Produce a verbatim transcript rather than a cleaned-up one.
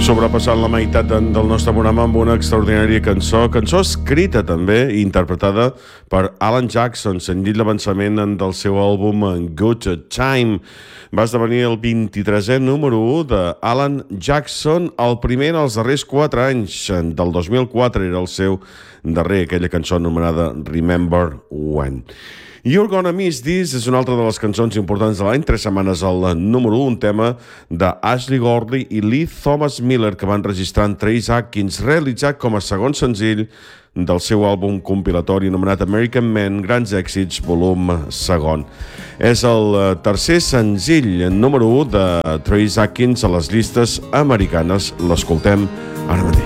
Sobrepassant la meitat del nostre programa amb una extraordinària cançó, cançó escrita també i interpretada per Alan Jackson, senzill d'avançament del seu àlbum Good Time. Va esdevenir el vint-i-tresè número u d'Alan Jackson, el primer en els darrers quatre anys. Del dos mil quatre era el seu darrer, aquella cançó anomenada Remember When. You're Gonna Miss This és una altra de les cançons importants de l'any, tres setmanes al número u, un tema d'Ashley Gorley i Lee Thomas Miller que van registrar en Trace Atkins, realitzat com a segon senzill del seu àlbum compilatori anomenat American Men, Grans Èxits, volum segon. És el tercer senzill número u de Trace Atkins a les llistes americanes. L'escoltem ara mateix.